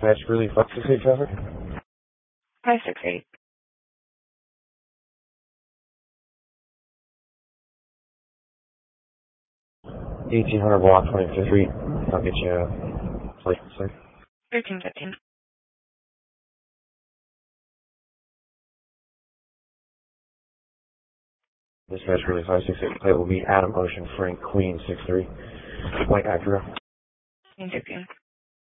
Dispatch Relief 568 traffic. 568. 1800 block 25th Street. I'll get you a flight, sir. 1315. Dispatch Relief 568. Plate will be Adam Ocean Frank Queen 63. White Acura. Queen 15.